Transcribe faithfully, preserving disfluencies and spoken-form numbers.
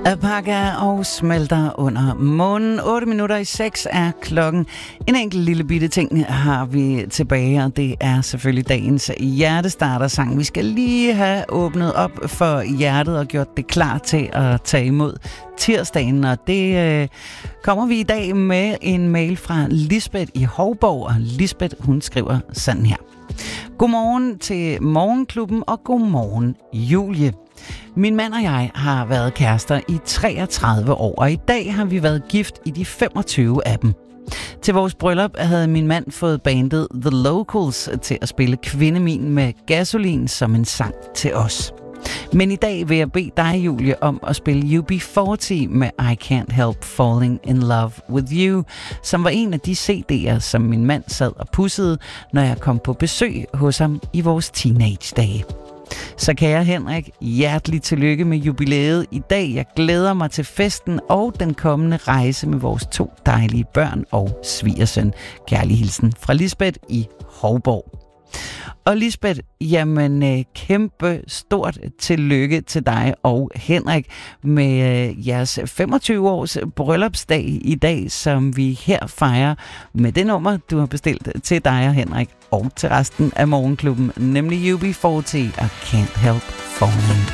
Alpaca og smelter under månen. otte minutter i seks er klokken. En enkelt lille bitte ting har vi tilbage, og det er selvfølgelig dagens hjertestarter-sang. Vi skal lige have åbnet op for hjertet og gjort det klar til at tage imod tirsdagen, og det øh, kommer vi i dag med en mail fra Lisbeth i Hovborg, og Lisbeth, hun skriver sådan her. Godmorgen til Morgenklubben, og godmorgen Julie. Min mand og jeg har været kærester i treogtredive år, og i dag har vi været gift i de femogtyve af dem. Til vores bryllup havde min mand fået bandet The Locals til at spille Kvindemin med Gasolin som en sang til os. Men i dag vil jeg bede dig, Julie, om at spille U B fyrre med I Can't Help Falling in Love with You, som var en af de C D'er, som min mand sad og pudsede, når jeg kom på besøg hos ham i vores teenage-dage. Så kære Henrik, hjertelig tillykke med jubilæet i dag. Jeg glæder mig til festen og den kommende rejse med vores to dejlige børn og svigersøn. Kærlig hilsen fra Lisbeth i Hovborg. Og Lisbeth, jamen kæmpe stort tillykke til dig og Henrik med jeres femogtyve års bryllupsdag i dag, som vi her fejrer med det nummer, du har bestilt til dig og Henrik og til resten af Morgenklubben, nemlig U B fyrre, I Can't Help Falling.